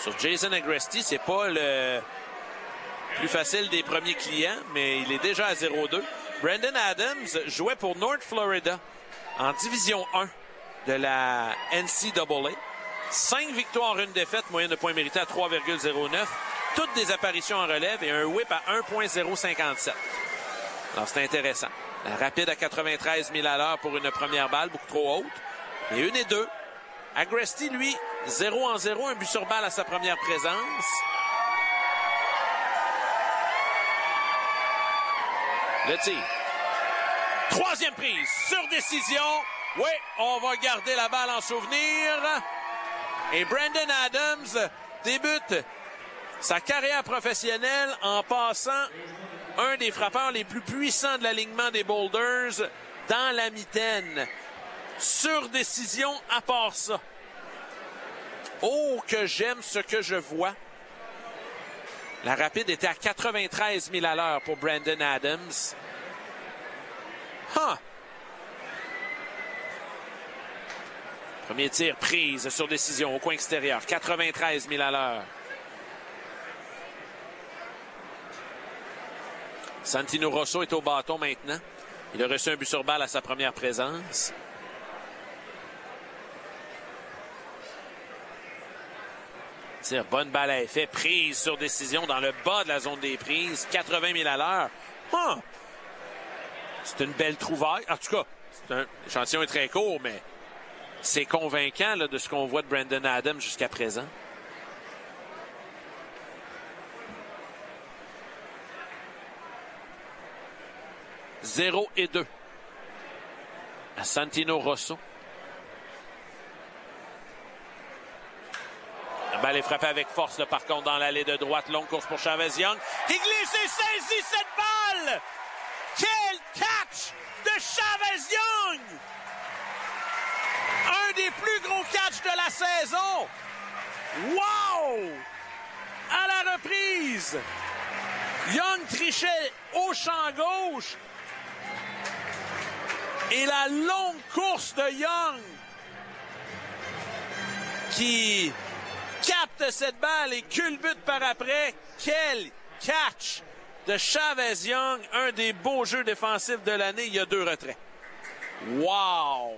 Sur Jason Agresti, c'est pas le plus facile des premiers clients, mais il est déjà à 0-2. Brandon Adams jouait pour North Florida en Division 1 de la NCAA. 5 victoires, 1 défaite, moyenne de points mérités à 3,09. Toutes des apparitions en relève et un whip à 1,057. Alors, c'est intéressant. La rapide à 93 000 à l'heure pour une première balle, beaucoup trop haute. Et 1 et 2. Agresti, lui, 0-0, un but sur balle à sa première présence. Le tir. Troisième prise sur décision. Oui, on va garder la balle en souvenir. Et Brandon Adams débute sa carrière professionnelle en passant un des frappeurs les plus puissants de l'alignement des Boulders dans la mitaine. Sur décision, à part ça. Oh, que j'aime ce que je vois. La rapide était à 93 000 à l'heure pour Brandon Adams. Premier tir prise sur décision au coin extérieur. 93 000 à l'heure. Santino Rosso est au bâton maintenant. Il a reçu un but sur balle à sa première présence. Tire, bonne balle à effet. Prise sur décision dans le bas de la zone des prises. 80 000 à l'heure. C'est une belle trouvaille. En tout cas, l'échantillon est très court, mais c'est convaincant là, de ce qu'on voit de Brandon Adams jusqu'à présent. « 0 et 2 à Santino Rosso. La balle est frappée avec force, là, par contre, dans l'allée de droite. Longue course pour Chavez Young. Qui glisse et saisit cette balle! Quel catch de Chavez Young! Un des plus gros catchs de la saison! Wow! À la reprise! Young trichait au champ gauche. Et la longue course de Young qui capte cette balle et culbute par après. Quel catch de Chavez Young, un des beaux jeux défensifs de l'année. Il y a 2 retraits. Wow!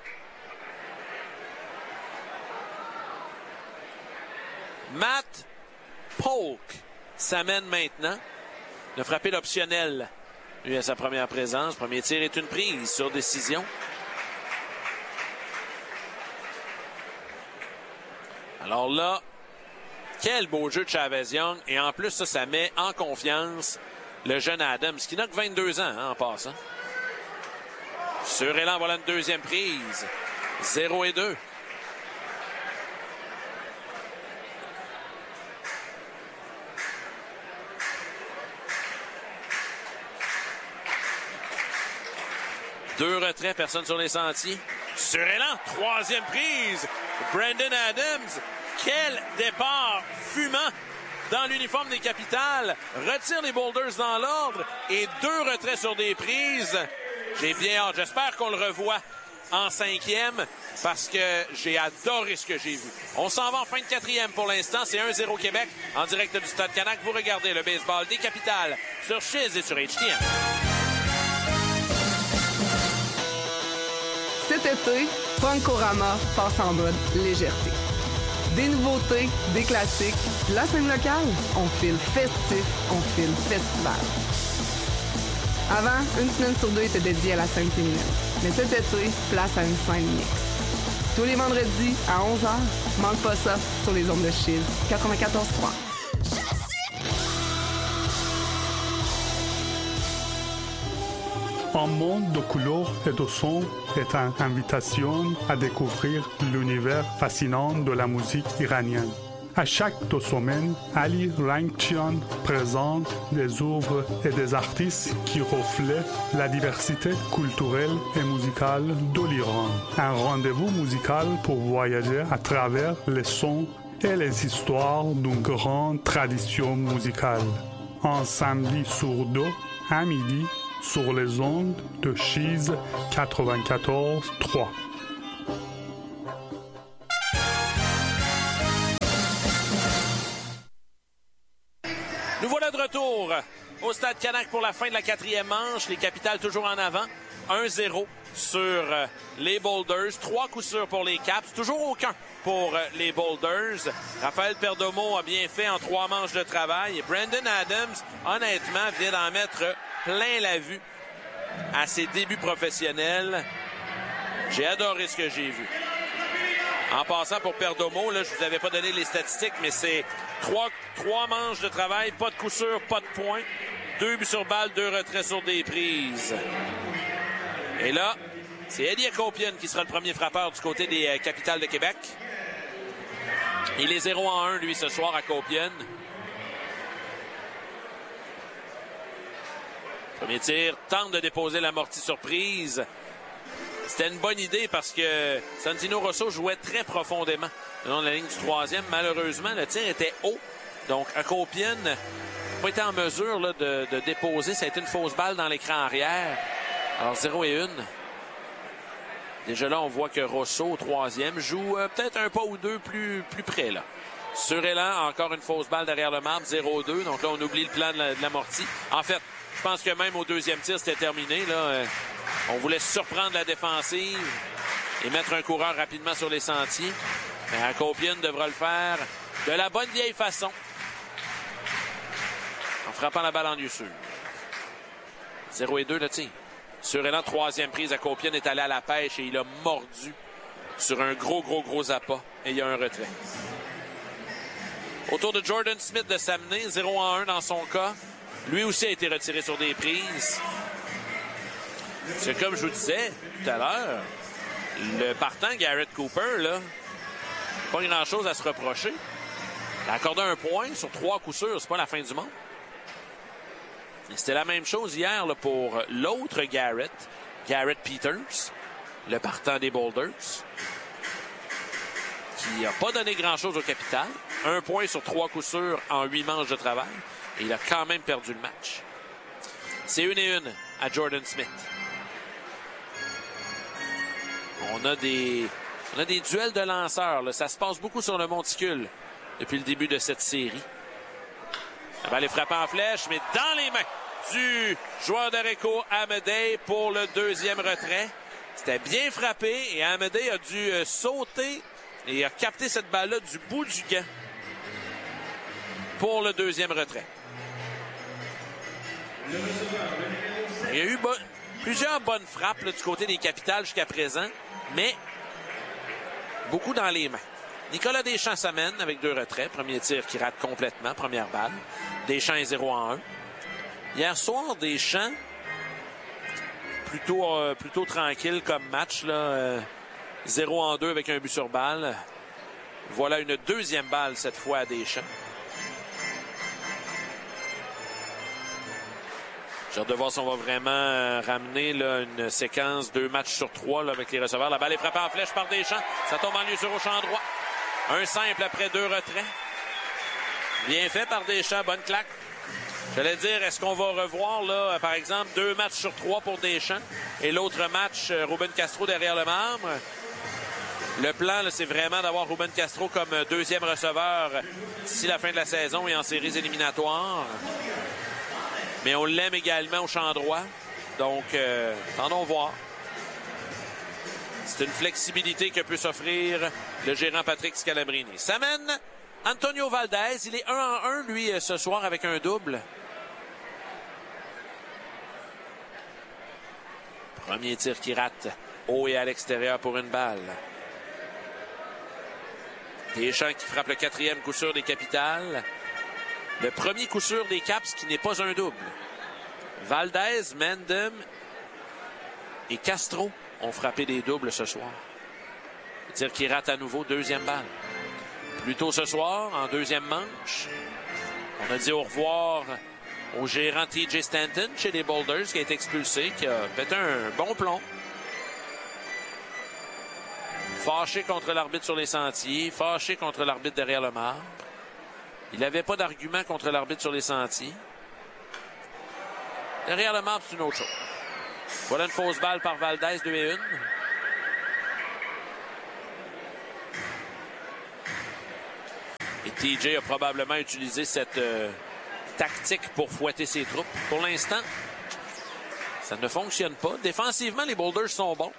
Matt Polk s'amène maintenant. Il a frappé l'optionnel. Lui à sa première présence. Premier tir est une prise sur décision. Alors là, quel beau jeu de Chavez Young. Et en plus, ça met en confiance le jeune Adams, qui n'a que 22 ans en passant. Sur élan, voilà une deuxième prise. 0 et 2. Deux retraits, personne sur les sentiers. Sur élan, troisième prise. Brandon Adams, quel départ fumant dans l'uniforme des Capitales. Retire les Boulders dans l'ordre et 2 retraits sur des prises. J'ai bien hâte. J'espère qu'on le revoit en 5e parce que j'ai adoré ce que j'ai vu. On s'en va en fin de 4e pour l'instant. C'est 1-0 Québec en direct du Stade Canac. Vous regardez le baseball des Capitales sur Chiz et sur HTM. Cet été, Funkorama passe en mode légèreté. Des nouveautés, des classiques, la scène locale, on file festif, on file festival. Avant, une semaine sur 2 était dédiée à la scène féminine. Mais cet été, place à une scène mixte. Tous les vendredis à 11h, manque pas ça sur les ondes de Chiz 94.3. Un monde de couleurs et de sons est une invitation à découvrir l'univers fascinant de la musique iranienne. À chaque 2 semaines, Ali Rangchian présente des œuvres et des artistes qui reflètent la diversité culturelle et musicale de l'Iran. Un rendez-vous musical pour voyager à travers les sons et les histoires d'une grande tradition musicale. Un samedi sur 2, à midi, sur les ondes de Chiz 94.3. Nous voilà de retour au Stade Canac pour la fin de la 4e manche. Les Capitals toujours en avant. 1-0 sur les Boulders. 3 coups sûrs pour les Caps. Toujours aucun pour les Boulders. Raphaël Perdomo a bien fait en 3 manches de travail. Et Brandon Adams, honnêtement, vient d'en mettre plein la vue à ses débuts professionnels. J'ai adoré ce que j'ai vu. En passant pour Perdomo, là, je vous avais pas donné les statistiques, mais c'est 3 manches de travail, pas de coup sûr, pas de points. 2 buts sur balle, 2 retraits sur des prises. Et là, c'est Eddie Akopian qui sera le premier frappeur du côté des Capitals de Québec. Il est 0-1, lui, ce soir, Akopian. Premier tir, tente de déposer l'amorti surprise. C'était une bonne idée parce que Santino Rosso jouait très profondément le long de la ligne du 3e. Malheureusement, le tir était haut. Donc, Akopian n'a pas été en mesure là, de déposer. Ça a été une fausse balle dans l'écran arrière. Alors, 0-1. Déjà là, on voit que Rosso, au 3e, joue peut-être un pas ou deux plus près. Là. Sur élan, encore une fausse balle derrière le marbre, 0-2. Donc là, on oublie le plan de l'amorti. En fait, je pense que même au 2e tir, c'était terminé. Là. On voulait surprendre la défensive et mettre un coureur rapidement sur les sentiers. Mais Akopian devra le faire de la bonne vieille façon. En frappant la balle en lieu sûr. 0-2 le tir. Sur élan, 3e prise, Akopian est allé à la pêche et il a mordu sur un gros appât. Et il y a un retrait. Autour de Jordan Smith de s'amener, 0-1 dans son cas. Lui aussi a été retiré sur des prises. C'est comme je vous disais tout à l'heure, le partant Garrett Cooper, là, pas grand-chose à se reprocher. Il a accordé un point sur 3 coups sûrs, c'est pas la fin du monde. Et c'était la même chose hier là, pour l'autre Garrett Peters, le partant des Boulders, qui n'a pas donné grand-chose au Capital. 1 point sur 3 coups sûrs en 8 manches de travail. Et il a quand même perdu le match. C'est 1-1 à Jordan Smith. On a des duels de lanceurs. Là. Ça se passe beaucoup sur le monticule depuis le début de cette série. La balle est frappée en flèche, mais dans les mains du joueur d'Areco, Amédée, pour le 2e retrait. C'était bien frappé et Amédée a dû sauter et a capté cette balle-là du bout du gant pour le 2e retrait. Il y a eu plusieurs bonnes frappes là, du côté des Capitals jusqu'à présent, mais beaucoup dans les mains. Nicolas Deschamps s'amène avec 2 retraits. Premier tir qui rate complètement. Première balle. Deschamps est 0-1. Hier soir, Deschamps, plutôt tranquille comme match. Là, 0-2 avec un but sur balle. Voilà une 2e balle cette fois à Deschamps. J'ai hâte de voir si on va vraiment ramener là, une séquence 2 matchs sur 3 là, avec les receveurs. La balle est frappée en flèche par Deschamps. Ça tombe en lieu sûr au champ droit. Un simple après 2 retraits. Bien fait par Deschamps. Bonne claque. J'allais dire, est-ce qu'on va revoir, là, par exemple, 2 matchs sur 3 pour Deschamps et l'autre match, Ruben Castro derrière le marbre? Le plan, c'est vraiment d'avoir Ruben Castro comme 2e receveur d'ici la fin de la saison et en séries éliminatoires. Mais on l'aime également au champ droit. Donc, attendons voir. C'est une flexibilité que peut s'offrir le gérant Patrick Scalabrini. Ça mène Antonio Valdez. Il est 1-1, lui, ce soir, avec un double. Premier tir qui rate haut et à l'extérieur pour une balle. Deschamps qui frappe le 4e coup sûr des Capitals. Le premier coup sûr des Caps qui n'est pas un double. Valdez, Mendham et Castro ont frappé des doubles ce soir. Le tir qui rate à nouveau, 2e balle. Plus tôt ce soir, en 2e manche, on a dit au revoir au gérant TJ Stanton chez les Boulders qui a été expulsé, qui a pété un bon plomb. Fâché contre l'arbitre sur les sentiers, fâché contre l'arbitre derrière le marbre. Il n'avait pas d'argument contre l'arbitre sur les sentiers. Derrière le marbre, c'est une autre chose. Voilà une fausse balle par Valdez, 2-1. Et TJ a probablement utilisé cette tactique pour fouetter ses troupes. Pour l'instant, ça ne fonctionne pas. Défensivement, les Boulders sont bons.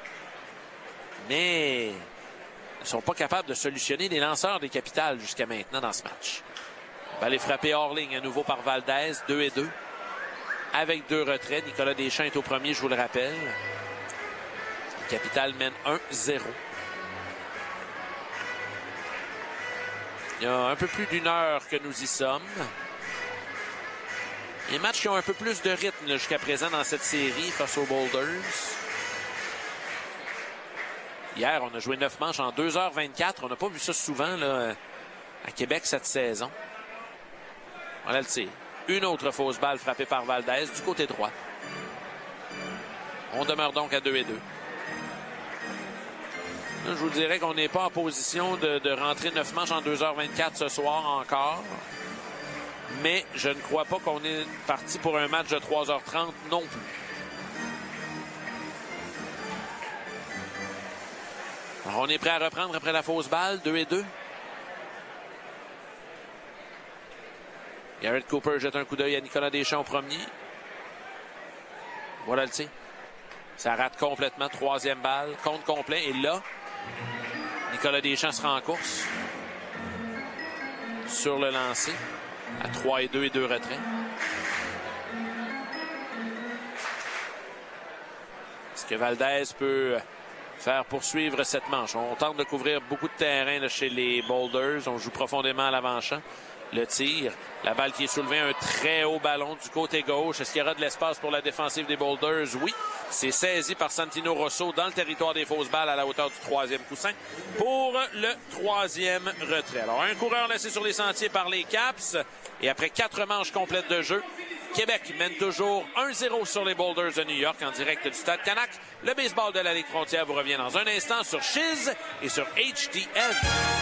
Mais ils ne sont pas capables de solutionner les lanceurs des Capitales jusqu'à maintenant dans ce match. On va aller frapper hors ligne à nouveau par Valdez, 2-2. Avec 2 retraits. Nicolas Deschamps est au premier, je vous le rappelle. Les Capitales mènent 1-0. Il y a un peu plus d'1 heure que nous y sommes. Les matchs qui ont un peu plus de rythme jusqu'à présent dans cette série face aux Boulders. Hier, on a joué 9 manches en 2h24. On n'a pas vu ça souvent là, à Québec cette saison. Voilà le tir. Une autre fausse balle frappée par Valdez du côté droit. On demeure donc à 2-2. Là, je vous dirais qu'on n'est pas en position de rentrer 9 manches en 2h24 ce soir encore. Mais je ne crois pas qu'on est parti pour un match de 3h30 non plus. Alors, on est prêt à reprendre après la fausse balle, 2-2. Garrett Cooper jette un coup d'œil à Nicolas Deschamps au premier. Voilà le tir. Ça rate complètement. 3e balle. Compte complet. Et là, Nicolas Deschamps sera en course. Sur le lancer. À 3-2 et 2 retraits. Est-ce que Valdez peut faire poursuivre cette manche? On tente de couvrir beaucoup de terrain là, chez les Boulders. On joue profondément à l'avant-champ. Le tir, la balle qui est soulevée, un très haut ballon du côté gauche. Est-ce qu'il y aura de l'espace pour la défensive des Boulders? Oui. C'est saisi par Santino Rosso dans le territoire des fausses balles à la hauteur du 3e coussin pour le 3e retrait. Alors, un coureur laissé sur les sentiers par les Caps. Et après 4 manches complètes de jeu, Québec mène toujours 1-0 sur les Boulders de New York en direct du Stade Canac. Le baseball de la Ligue Frontière vous revient dans un instant sur Chiz et sur HTN.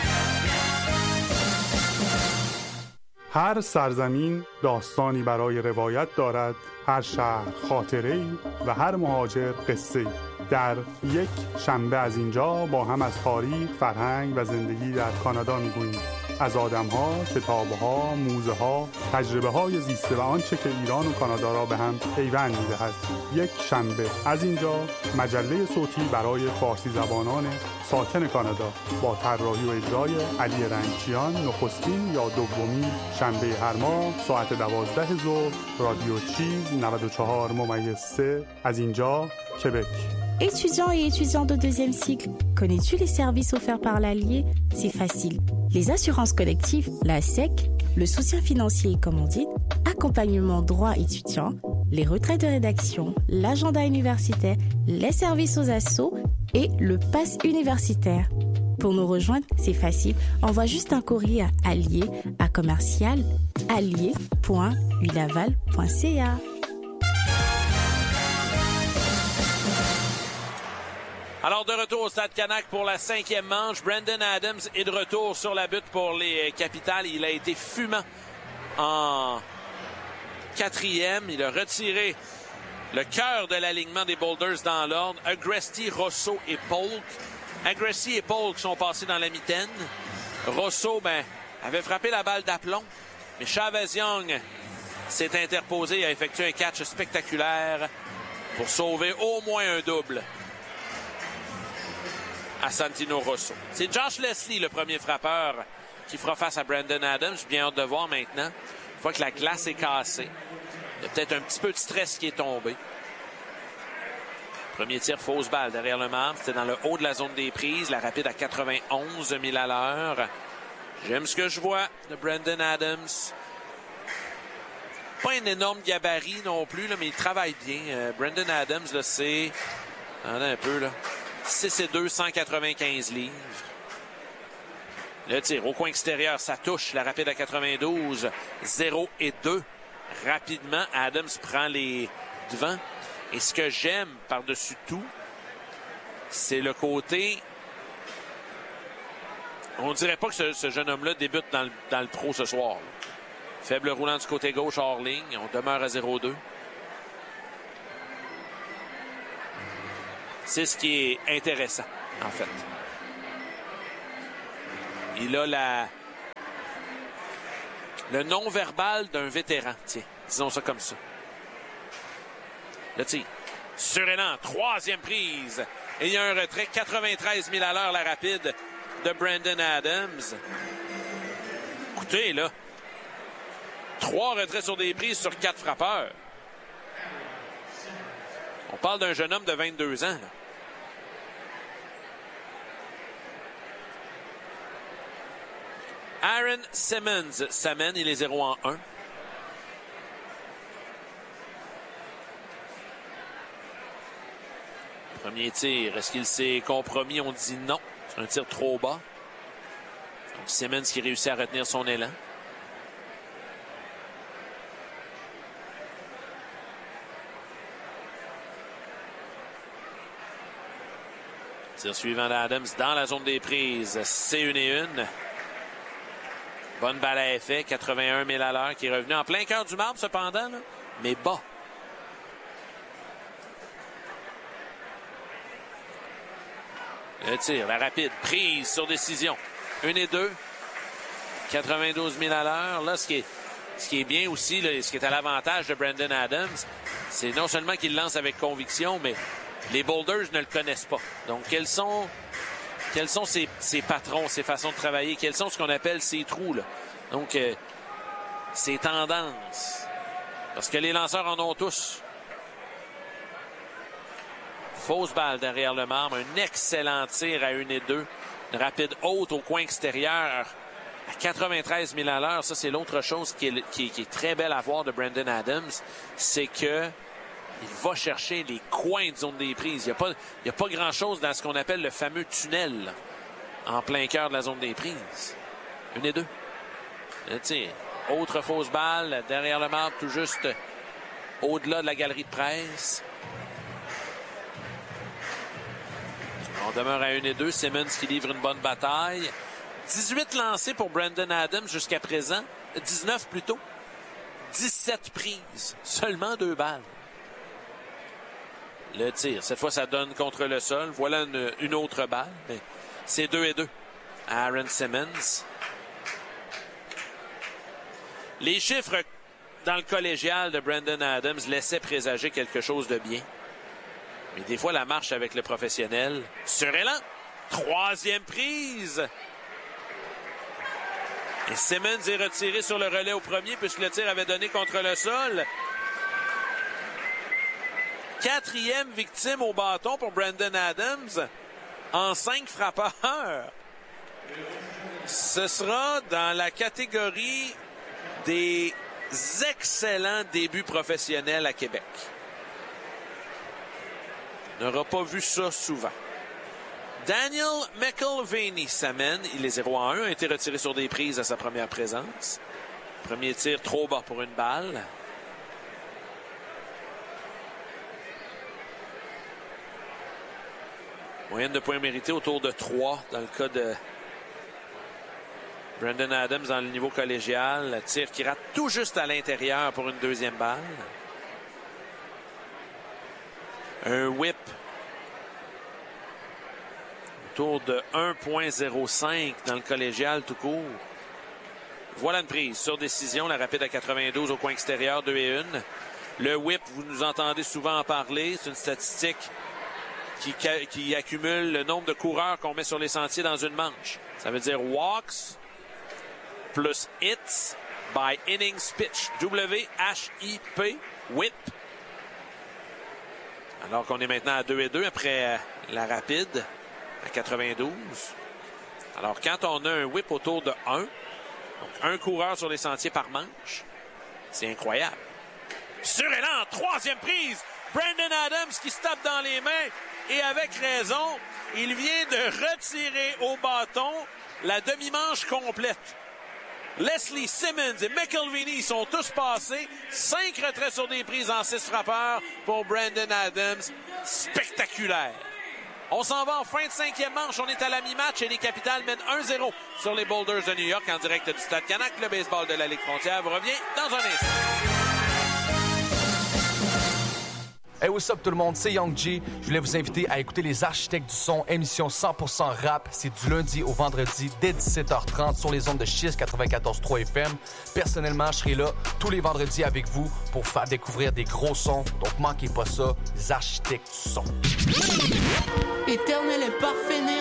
هر سرزمین داستانی برای روایت دارد، هر شهر خاطره‌ای و هر مهاجر قصه‌ای. در یک شنبه از اینجا با هم از تاریخ، فرهنگ و زندگی در کانادا می‌گوییم. از آدم‌ها، کتاب‌ها، موزه‌ها، تجربه‌های زیسته و آنچه که ایران و کانادا را به هم پیوند می‌دهد. یک شنبه از اینجا مجله صوتی برای فارسی زبانان ساکن کانادا با طراحی و اجرای علی رنگچیان، نخستین یا دومین شنبه هر ماه ساعت 12 ظهر، رادیو چیز 94.3 از اینجا کبک. Étudiants et étudiants de 2e cycle, connais-tu les services offerts par l'Allier? C'est facile. Les assurances collectives, la SEC, le soutien financier et commandite, accompagnement droit étudiant, les retraits de rédaction, l'agenda universitaire, les services aux assos et le pass universitaire. Pour nous rejoindre, c'est facile. Envoie juste un courrier à Allier à commercial allier.ulaval.ca. Alors, de retour au Stade Canac pour la 5e manche. Brandon Adams est de retour sur la butte pour les Capitales. Il a été fumant en 4e. Il a retiré le cœur de l'alignement des Boulders dans l'ordre. Agresti, Rosso et Polk. Agresti et Polk sont passés dans la mitaine. Rosso, avait frappé la balle d'aplomb. Mais Chavez Young s'est interposé et a effectué un catch spectaculaire pour sauver au moins un double à Santino Rosso. C'est Josh Leslie, le premier frappeur, qui fera face à Brandon Adams. J'ai bien hâte de voir maintenant. Une fois que la glace est cassée, il y a peut-être un petit peu de stress qui est tombé. Premier tir, fausse balle derrière le marbre. C'était dans le haut de la zone des prises. La rapide à 91 000 à l'heure. J'aime ce que je vois de Brandon Adams. Pas un énorme gabarit non plus, là, mais il travaille bien. Brandon Adams, là, c'est... Attendez un peu, là. 6'2", 195 livres. Le tir au coin extérieur, ça touche. La rapide à 92, 0-2. Rapidement, Adams prend les devants. Et ce que j'aime par-dessus tout, c'est le côté... On dirait pas que ce jeune homme-là débute dans le pro ce soir. Là. Faible roulant du côté gauche hors ligne. On demeure à 0-2. C'est ce qui est intéressant, en fait. Il a le non-verbal d'un vétéran. Tiens, disons ça comme ça. Le tir. Surinant, 3e prise. Et il y a un retrait, 93 000 à l'heure, la rapide de Brandon Adams. Écoutez, là, 3 retraits sur des prises sur 4 frappeurs. On parle d'un jeune homme de 22 ans, là. Aaron Simmons s'amène, il est 0-1. Premier tir, est-ce qu'il s'est compromis? On dit non. C'est un tir trop bas. Donc Simmons qui réussit à retenir son élan. Tir suivant d'Adams dans la zone des prises. C'est 1-1. Bonne balle à effet, 81 000 à l'heure, qui est revenu en plein cœur du marbre cependant, là, mais bas. Le tir, la rapide, prise sur décision. 1-2. 92 000 à l'heure. Là, ce qui est bien aussi, là, ce qui est à l'avantage de Brandon Adams, c'est non seulement qu'il lance avec conviction, mais les Boulders ne le connaissent pas. Donc, quels sont ses patrons, ses façons de travailler? Quels sont ce qu'on appelle ses trous, là? Donc, ses tendances. Parce que les lanceurs en ont tous. Fausse balle derrière le marbre. Un excellent tir à 1-2. Une rapide haute au coin extérieur à 93 000 à l'heure. Ça, c'est l'autre chose qui est très belle à voir de Brandon Adams. C'est que il va chercher les coins de zone des prises. Il n'y a pas grand-chose dans ce qu'on appelle le fameux tunnel là, en plein cœur de la zone des prises. 1-2. Le tir. Autre fausse balle derrière le marbre, tout juste au-delà de la galerie de presse. On demeure à 1-2. Simmons qui livre une bonne bataille. 18 lancés pour Brandon Adams jusqu'à présent. 19 plutôt. 17 prises. Seulement 2 balles. Le tir. Cette fois, ça donne contre le sol. Voilà une autre balle. Mais c'est 2-2. Aaron Simmons. Les chiffres dans le collégial de Brandon Adams laissaient présager quelque chose de bien. Mais des fois, la marche avec le professionnel. Sur élan. 3e prise. Et Simmons est retiré sur le relais au premier puisque le tir avait donné contre le sol. 4e victime au bâton pour Brandon Adams en 5 frappeurs. Ce sera dans la catégorie des excellents débuts professionnels à Québec. On n'aura pas vu ça souvent. Daniel McIlvaney s'amène. Il est 0-1, a été retiré sur des prises à sa première présence. Premier tir trop bas pour une balle. Moyenne de points mérités autour de 3 dans le cas de Brandon Adams dans le niveau collégial. Le tir qui rate tout juste à l'intérieur pour une 2e balle. Un whip autour de 1.05 dans le collégial tout court. Voilà une prise sur décision. La rapide à 92 au coin extérieur, 2-1. Le whip, vous nous entendez souvent en parler. C'est une statistique qui accumule le nombre de coureurs qu'on met sur les sentiers dans une manche. Ça veut dire walks plus hits by innings pitch. W-H-I-P, whip. Alors qu'on est maintenant à 2-2 après la rapide à 92. Alors quand on a un whip autour de 1, donc un coureur sur les sentiers par manche, c'est incroyable. Sur élan, 3e prise. Brandon Adams qui se tape dans les mains et avec raison, il vient de retirer au bâton la demi-manche complète. Leslie Simmons et McIlvaney sont tous passés. 5 retraits sur des prises en 6 frappeurs pour Brandon Adams. Spectaculaire. On s'en va en fin de 5e manche. On est à la mi-match et les Capitals mènent 1-0 sur les Boulders de New York en direct du Stade Canac. Le baseball de la Ligue Frontière vous revient dans un instant. Hey, what's up tout le monde, c'est Young G. Je voulais vous inviter à écouter Les Architectes du Son, émission 100% rap. C'est du lundi au vendredi dès 17h30 sur les ondes de Chiz 94.3 FM. Personnellement, je serai là tous les vendredis avec vous pour faire découvrir des gros sons. Donc manquez pas ça, Les Architectes du Son. Éternel et parfait né